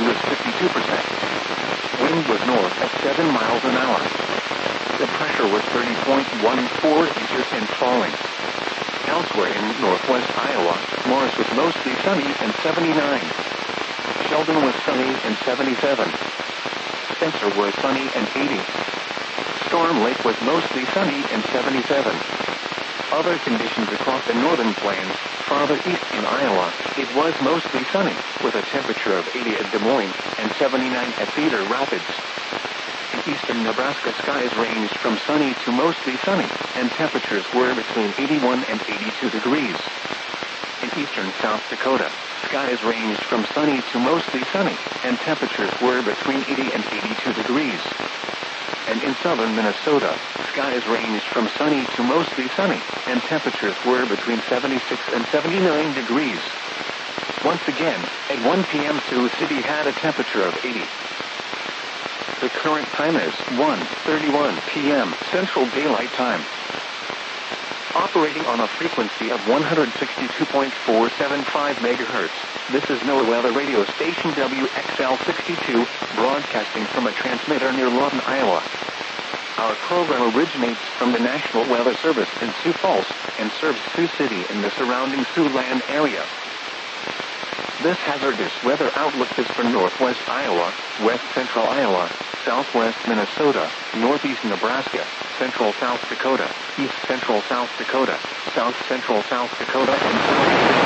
humidity was 52%. Wind was north at 7 miles an hour. The pressure was 30.14 inches and falling. Elsewhere in northwest Iowa, Morris was mostly sunny and 79. Sheldon was sunny and 77. Spencer was sunny and 80. Storm Lake was mostly sunny and 77. Other conditions across the northern plains, farther east in Iowa, it was mostly sunny, with a temperature of 80 at Des Moines and 79 at Cedar Rapids. In eastern Nebraska, skies ranged from sunny to mostly sunny, and temperatures were between 81 and 82 degrees. In eastern South Dakota, skies ranged from sunny to mostly sunny, and temperatures were between 80 and 82 degrees. And in southern Minnesota, skies ranged from sunny to mostly sunny, and temperatures were between 76 and 79 degrees. Once again, at 1 p.m. Sioux City had a temperature of 80. The current time is 1:31 p.m. Central Daylight Time. Operating on a frequency of 162.475 megahertz, this is NOAA Weather Radio Station WXL62, broadcasting from a transmitter near Lawton, Iowa. Our program originates from the National Weather Service in Sioux Falls and serves Sioux City and the surrounding Siouxland area. This hazardous weather outlook is for northwest Iowa, west central Iowa, southwest Minnesota, northeast Nebraska, central South Dakota, east central South Dakota, south central South Dakota, and